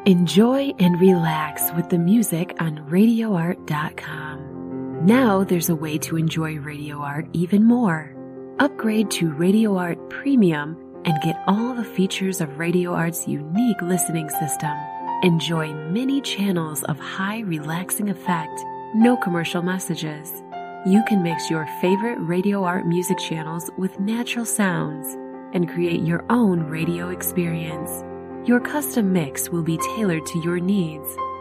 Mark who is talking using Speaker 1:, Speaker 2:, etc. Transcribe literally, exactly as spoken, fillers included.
Speaker 1: Enjoy and relax with the music on radio art dot com. Now there's a way to enjoy Radio Art even more. Upgrade to Radio Art Premium and get all the features of Radio Art's unique listening system. Enjoy many channels of high relaxing effect, no commercial messages. You can mix your favorite Radio Art music channels with natural sounds and create your own radio experience. Your custom mix will be tailored to your needs.